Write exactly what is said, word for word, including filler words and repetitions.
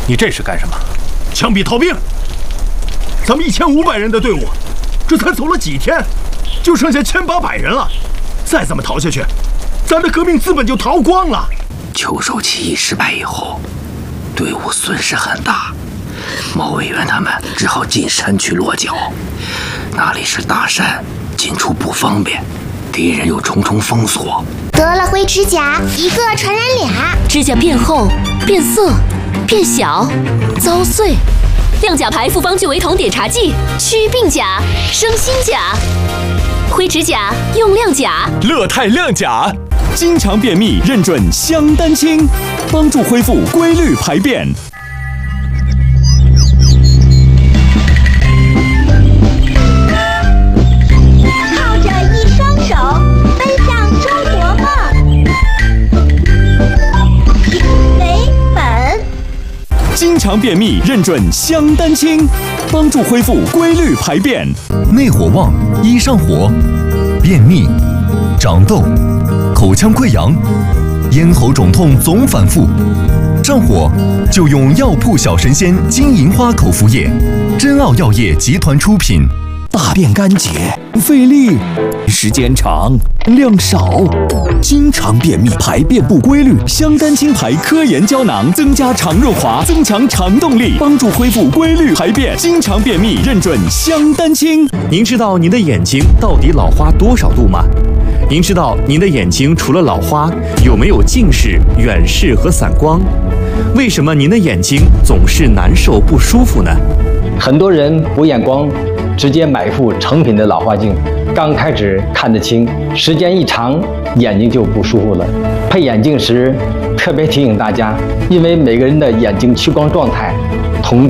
你这是干什么？ 枪毙逃兵！咱们一千五百人的队伍，这才走了几天，就剩下千八百人了。再这么逃下去，咱的革命资本就逃光了。 秋收起义失败以后，队伍损失很大，毛委员他们只好进山区落脚。那里是大山，进出不方便，敌人又重重封锁。 得了灰指甲，一个传染俩， 指甲变厚、变色、变小、遭碎。亮甲牌复方聚维酮碘茶剂，祛病甲，生新甲。灰指甲用亮甲， 乐泰亮甲，经常便秘认准香丹清，帮助恢复规律排便。 靠着一双手奔向中国梦，维本。 经常便秘认准香丹清，帮助恢复规律排便。 内火旺，易上火，便秘、长痘、口腔溃疡、咽喉肿痛总反复，上火就用药铺小神仙金银花口服液，真奥药业集团出品。 大便干结、费力、时间长、量少， 经常便秘、排便不规律，香丹清牌科研胶囊增加肠润滑，增强肠动力，帮助恢复规律排便。经常便秘认准香丹清。 您知道您的眼睛到底老花多少度吗？您知道您的眼睛除了老花，有没有近视、远视和散光？为什么您的眼睛总是难受不舒服呢？ 很多人补眼光，直接买副成品的老花镜，刚开始看得清，时间一长，眼睛就不舒服了。配眼镜时，特别提醒大家，因为每个人的眼睛屈光状态同